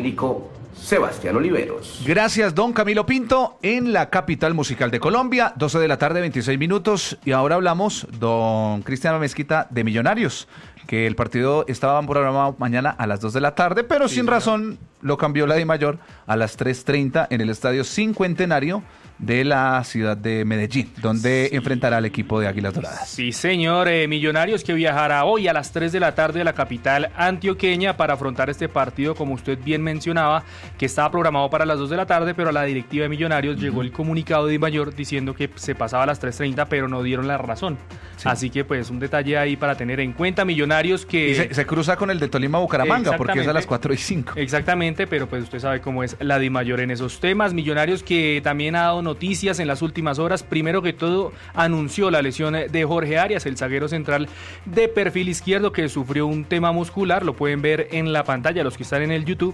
técnico Sebastián Oliveros. Gracias, don Camilo Pinto, en la capital musical de Colombia, 12 de la tarde, 26 minutos. Y ahora hablamos, don Cristiano Mezquita, de Millonarios, que el partido estaba programado mañana a las 2 de la tarde, pero sin razón lo cambió la DIMAYOR a las 3:30 en el Estadio Cincuentenario de la ciudad de Medellín, donde enfrentará al equipo de Águilas Doradas. Sí, señor. Millonarios que viajará hoy a las 3 de la tarde a la capital antioqueña para afrontar este partido, como usted bien mencionaba, que estaba programado para las 2 de la tarde, pero a la directiva de Millonarios llegó el comunicado de DIMAYOR diciendo que se pasaba a las 3:30, pero no dieron la razón. Sí. Así que pues un detalle ahí para tener en cuenta. Millonarios que... Y se cruza con el de Tolima Bucaramanga, porque es a las 4:05. Exactamente, pero pues usted sabe cómo es la DIMAYOR en esos temas. Millonarios que también ha dado noticias en las últimas horas. Primero que todo, anunció la lesión de Jorge Arias, el zaguero central de perfil izquierdo, que sufrió un tema muscular. Lo pueden ver en la pantalla los que están en el YouTube.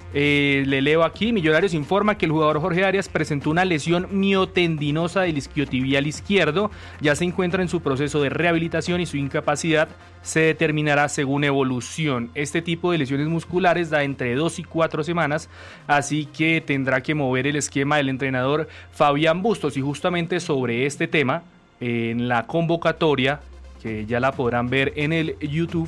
Le leo aquí: Millonarios informa que el jugador Jorge Arias presentó una lesión miotendinosa del isquiotibial izquierdo. Ya se encuentra en su proceso de rehabilitación y su incapacidad se determinará según evolución. Este tipo de lesiones musculares da entre 2 y 4 semanas, así que tendrá que mover el esquema del entrenador Fabián Bustos. Y justamente sobre este tema, en la convocatoria, que ya la podrán ver en el YouTube,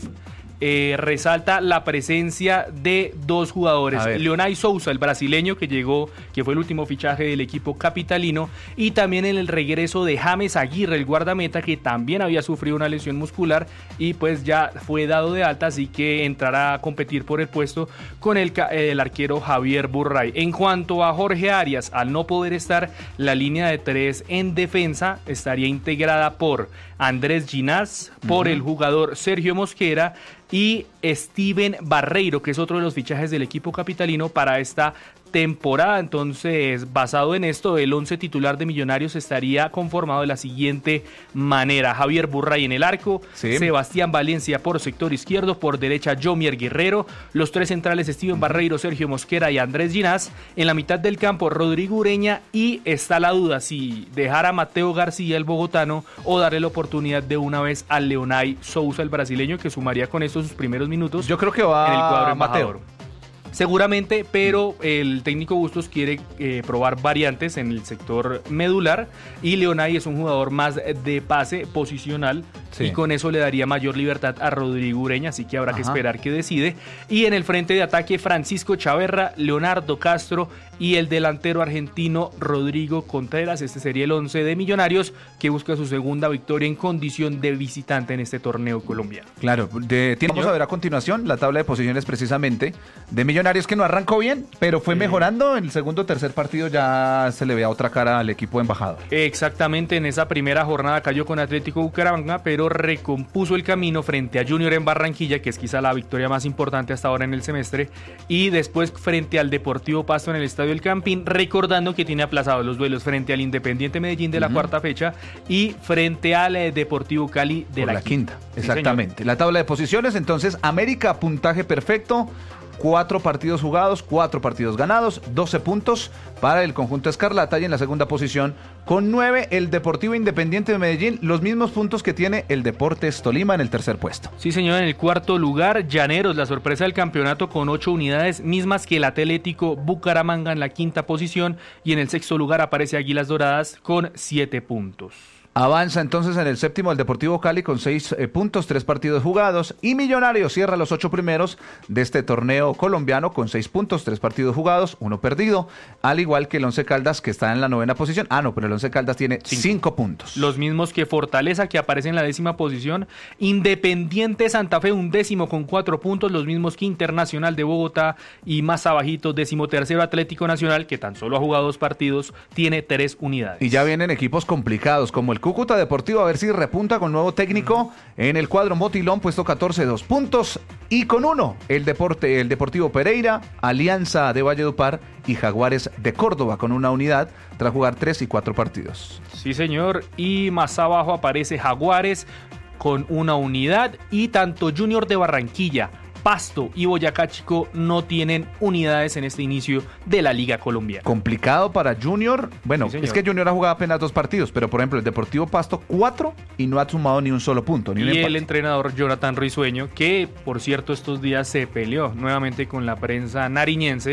resalta la presencia de dos jugadores: Leonay Souza, el brasileño que llegó, que fue el último fichaje del equipo capitalino, y también en el regreso de James Aguirre, el guardameta, que también había sufrido una lesión muscular y pues ya fue dado de alta, así que entrará a competir por el puesto con el arquero Javier Burray. En cuanto a Jorge Arias, al no poder estar, la línea de 3 en defensa estaría integrada por Andrés Ginás, por el jugador Sergio Mosquera y Steven Barreiro, que es otro de los fichajes del equipo capitalino para esta temporada. Entonces, basado en esto, el 11 titular de Millonarios estaría conformado de la siguiente manera: Javier Burray en el arco, Sebastián Valencia por sector izquierdo, por derecha Jomier Guerrero, los tres centrales Steven Barreiro, Sergio Mosquera y Andrés Ginás, en la mitad del campo Rodrigo Ureña, y está la duda si dejar a Mateo García, el bogotano, o darle la oportunidad de una vez a Leonay Souza, el brasileño, que sumaría con esto sus primeros minutos. Yo creo que va en el cuadro embajador. Mateo. Seguramente, pero el técnico Bustos quiere probar variantes en el sector medular, y Leonay es un jugador más de pase posicional, y con eso le daría mayor libertad a Rodrigo Ureña, así que habrá que esperar que decide. Y en el frente de ataque, Francisco Chaverra, Leonardo Castro y el delantero argentino Rodrigo Contreras. Este sería el 11 de Millonarios, que busca su segunda victoria en condición de visitante en este torneo colombiano. Claro, vamos a ver a continuación la tabla de posiciones precisamente de Millonarios, que no arrancó bien, pero fue mejorando. En el segundo o tercer partido ya se le ve a otra cara al equipo de embajador. Exactamente, en esa primera jornada cayó con Atlético Bucaramanga, pero recompuso el camino frente a Junior en Barranquilla, que es quizá la victoria más importante hasta ahora en el semestre, y después frente al Deportivo Pasto en el Estadio El Campín, recordando que tiene aplazados los duelos frente al Independiente Medellín de la cuarta fecha y frente al Deportivo Cali de la quinta. Exactamente. Sí, la tabla de posiciones, entonces: América, puntaje perfecto, 4 partidos jugados, 4 partidos ganados, 12 puntos para el conjunto escarlata, y en la segunda posición con 9 el Deportivo Independiente de Medellín, los mismos puntos que tiene el Deportes Tolima en el tercer puesto. Sí, señor. En el cuarto lugar, Llaneros, la sorpresa del campeonato, con 8 unidades, mismas que el Atlético Bucaramanga en la quinta posición, y en el sexto lugar aparece Águilas Doradas con 7 puntos. Avanza entonces en el séptimo el Deportivo Cali con 6 puntos, 3 partidos jugados, y Millonarios cierra los 8 primeros de este torneo colombiano con 6 puntos, 3 partidos jugados, 1 perdido, al igual que el Once Caldas, que está en la novena posición. Pero el Once Caldas tiene 5 puntos. Los mismos que Fortaleza, que aparece en la 10ª posición, Independiente Santa Fe 11º con 4 puntos, los mismos que Internacional de Bogotá, y más abajito 13º Atlético Nacional, que tan solo ha jugado 2 partidos, tiene 3 unidades. Y ya vienen equipos complicados como el Cúcuta Deportivo, a ver si repunta con nuevo técnico en el cuadro Motilón, puesto 14, 2 puntos, y con 1 el Deportivo Pereira, Alianza de Valledupar y Jaguares de Córdoba con 1 unidad tras jugar 3 y 4 partidos. Sí, señor, y más abajo aparece Jaguares con 1 unidad, y tanto Junior de Barranquilla, Pasto y Boyacá Chico no tienen unidades en este inicio de la Liga Colombiana. Complicado para Junior. Bueno, sí, es que Junior ha jugado apenas 2 partidos, pero por ejemplo el Deportivo Pasto 4 y no ha sumado ni un solo punto. Ni y el entrenador Jonathan Risueño, que por cierto estos días se peleó nuevamente con la prensa nariñense,